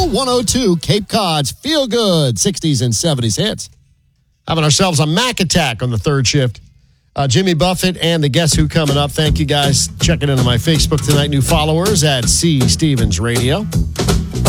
102 Cape Cod's Feel Good 60s and 70s hits. Having ourselves a Mac attack on the third shift. Jimmy Buffett and the Guess Who coming up. Thank you guys checking into my Facebook tonight. New followers at C. Stevens Radio.